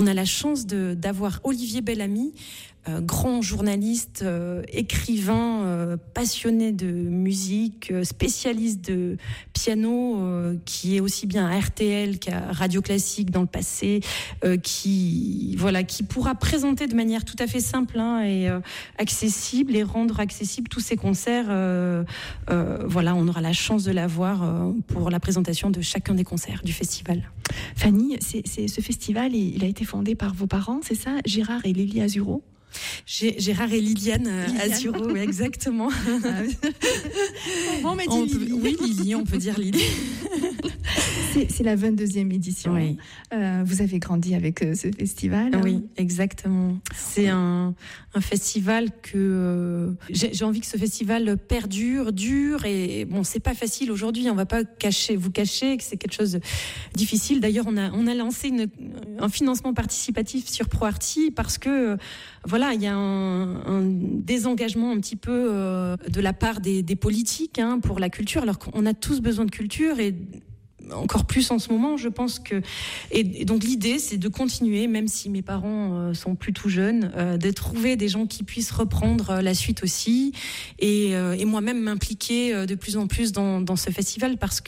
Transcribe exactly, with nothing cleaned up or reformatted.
on a la chance de, d'avoir Olivier Bellamy, Euh, grand journaliste, euh, écrivain, euh, passionné de musique, euh, spécialiste de piano, euh, qui est aussi bien à R T L qu'à Radio Classique dans le passé, euh, qui voilà, qui pourra présenter de manière tout à fait simple hein, et euh, accessible et rendre accessible tous ces concerts. Euh, euh, voilà, on aura la chance de l'avoir euh, pour la présentation de chacun des concerts du festival. Fanny, c'est, c'est ce festival, il a été fondé par vos parents, c'est ça, Gérard et Lily Azuro? G- Gérard et Liliane, Liliane. Azuro, oui, exactement. Bon, on m'a dit On Lily. peut, oui, Lily, on peut dire Lily. C'est, c'est la vingt-deuxième édition. Oui. Euh, vous avez grandi avec euh, ce festival. Oui, exactement. C'est un, un festival que euh, j'ai, j'ai envie que ce festival perdure, dure. Et bon, c'est pas facile aujourd'hui. On va pas cacher, vous cacher que c'est quelque chose de difficile. D'ailleurs, on a on a lancé une, un financement participatif sur ProArty parce que euh, voilà, il y a un, un désengagement un petit peu euh, de la part des, des politiques hein, pour la culture, alors qu'on a tous besoin de culture et encore plus en ce moment, je pense que et, et donc l'idée c'est de continuer, même si mes parents euh, sont plus tout jeunes, euh, de trouver des gens qui puissent reprendre euh, la suite aussi et, euh, et moi-même m'impliquer euh, de plus en plus dans, dans ce festival parce